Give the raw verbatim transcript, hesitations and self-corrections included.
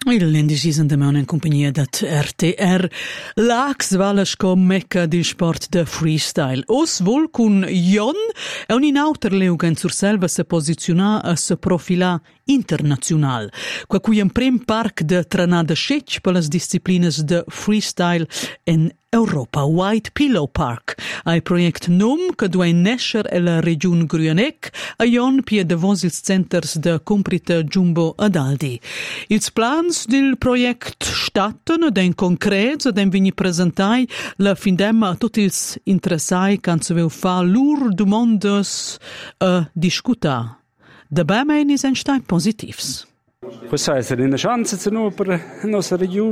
Il demon in compagnia dat R T R. L'Ax valas com mecca di sport de freestyle. Os vol cun Jon e un inauter leugen sur selva se posiziona a se profila internazional. Qua cui un prim parc de tranada scetch per las disciplinas de freestyle in Europa, White Pillow Park. Ai project Num che due nescer e la region Grüneck a Jon pie de vos ils centers de comprita Jumbo ad Aldi. Ils plans del project statten ed en concrets ed en vini presentai la findemma a tutti ils interessai can se veu fa lur domandas a discuta. Da bei mein is ein stein positivs. Questa è una chance per la nostra regione.